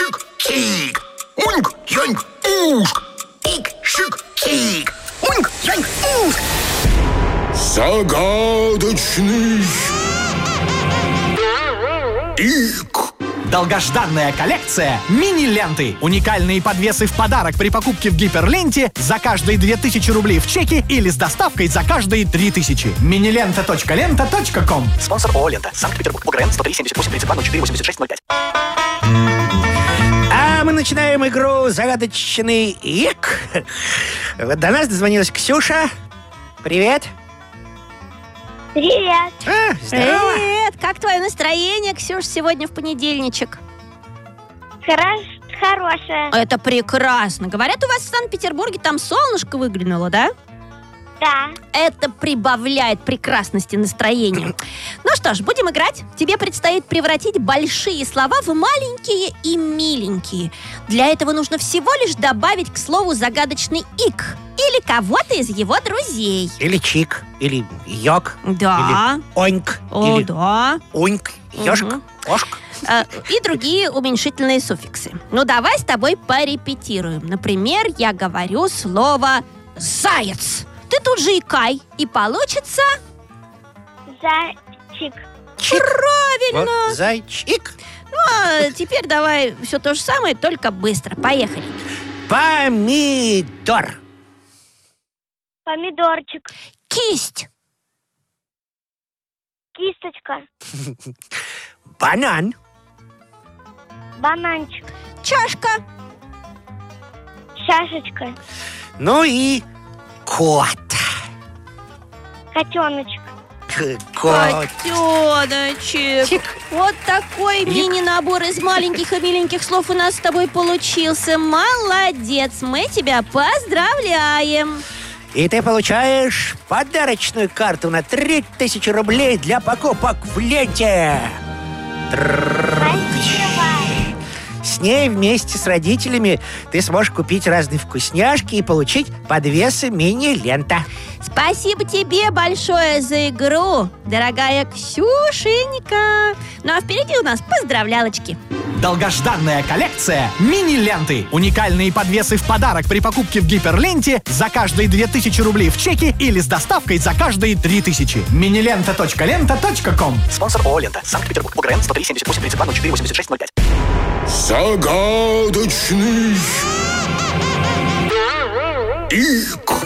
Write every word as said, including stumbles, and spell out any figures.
Ик-шик-кик. Уньк-яньк-ушк. Ик-шик-кик. Уньк-яньк-ушк. Загадочный ик. Долгожданная коллекция мини-ленты. Уникальные подвесы в подарок при покупке в Гиперленте за каждые две тысячи рублей в чеке или с доставкой за каждые три тысячи. минилента точка лента точка ком. Спонсор ООО «Лента». Санкт-Петербург. ОГРН сто три семьдесят восемь тридцать два ноль четыре восемьдесят шесть ноль пять. А мы начинаем игру «Загадочный ик». До нас дозвонилась Ксюша. Привет. Привет. А, здорово. Привет! Как твое настроение, Ксюш, сегодня в понедельничек? Хорош, хорошая. Это прекрасно. Говорят, у вас в Санкт-Петербурге там солнышко выглянуло, да? Да. Это прибавляет прекрасности настроению. Ну что ж, будем играть. Тебе предстоит превратить большие слова в маленькие и миленькие. Для этого нужно всего лишь добавить к слову загадочный ик или кого-то из его друзей. Или чик, или йог, Да. или ойнк, О, или да. уньк, ёшк, Мгм. ошк. Э, И другие уменьшительные суффиксы. Ну, давай с тобой порепетируем. Например, я говорю слово «заяц». Ты тут же икай, и получится... Зайчик. Чик. Правильно! Вот, зайчик. Ну, а теперь давай все то же самое, только быстро. Поехали. Помидор. Помидорчик. Кисть. Кисточка. Банан. Бананчик. Чашка. Шашечка. Ну и кот. Котеночек. К- Кот. Котеночек. Чик. Вот такой мини-набор из маленьких и миленьких слов у нас с тобой получился. Молодец, мы тебя поздравляем. И ты получаешь подарочную карту на три тысячи рублей для покупок в ленте. С ней вместе с родителями ты сможешь купить разные вкусняшки и получить подвесы мини-лента. Спасибо тебе большое за игру, дорогая Ксюшенька. Ну а впереди у нас поздравлялочки. Долгожданная коллекция мини-ленты. Уникальные подвесы в подарок при покупке в Гиперленте за каждые две тысячи рублей в чеке или с доставкой за каждые три тысячи. минилента точка лента точка ком. Спонсор ООО «Лента». Санкт-Петербург. ОГРН сто три семьдесят восемь тридцать два ноль четыре восемьдесят шесть ноль пять. Загадочный ик.